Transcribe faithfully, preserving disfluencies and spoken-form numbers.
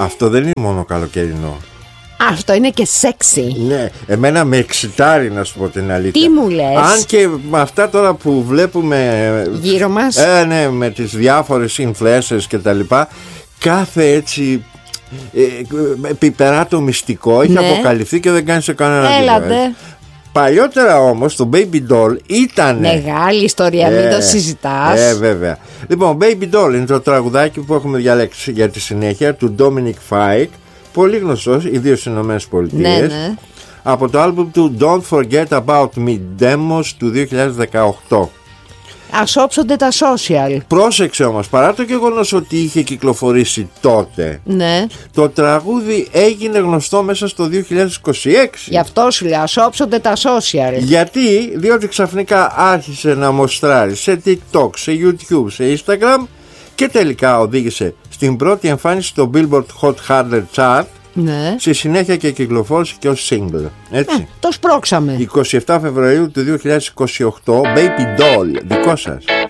Αυτό δεν είναι μόνο καλοκαιρινό. Αυτό είναι και σεξι. Ναι, εμένα με εξητάρει, να σου πω την αλήθεια. Τι μου λες? Αν και με αυτά τώρα που βλέπουμε γύρω μας, ε, ναι, με τις διάφορες influencers και τα λοιπά, κάθε έτσι ε, πιπερά το μυστικό έχει, ναι, αποκαλυφθεί και δεν κάνει σε κανένα Έλατε. Παλιότερα όμως το Baby Doll ήταν μεγάλη ιστορία, ε, μην το συζητάς. Ε, βέβαια. Λοιπόν, Baby Doll είναι το τραγουδάκι που έχουμε διαλέξει για τη συνέχεια του Dominic Fike, πολύ γνωστός, ιδίως στις Ηνωμένες Πολιτείες, ναι, ναι, από το άλμπουμ του Don't Forget About Me Demos του δύο χιλιάδες δεκαοκτώ. Ας όψονται τα social. Πρόσεξε όμως, παρά το γεγονός ότι είχε κυκλοφορήσει τότε, ναι, το τραγούδι έγινε γνωστό μέσα στο δύο χιλιάδες είκοσι έξι. Γι' αυτό σου λέω, ας όψονται τα social. Γιατί, διότι ξαφνικά άρχισε να μοστράρει σε TikTok, σε YouTube, σε Instagram και τελικά οδήγησε στην πρώτη εμφάνιση στο Billboard Hot one hundred Chart. Ναι. Στη συνέχεια και κυκλοφόρησε και ως single. Έτσι. Ε, το σπρώξαμε. εικοστή εβδόμη Φεβρουαρίου του δύο χιλιάδες είκοσι οκτώ, Baby Doll, δικό σας.